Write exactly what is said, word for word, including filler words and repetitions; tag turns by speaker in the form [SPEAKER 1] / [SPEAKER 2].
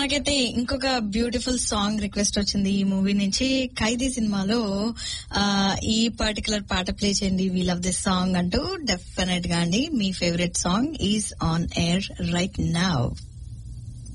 [SPEAKER 1] మనకైతే ఇంకొక beautiful song request వచ్చింది ఈ మూవీ నుంచి. ఖైదీ సినిమాలో ఆ ఈ పర్టికులర్ పాట ప్లే చేయండి, వీ లవ్ దిస్ సాంగ్ అంటూ. డెఫినెట్ గా అండి, మీ favourite song is on air right now.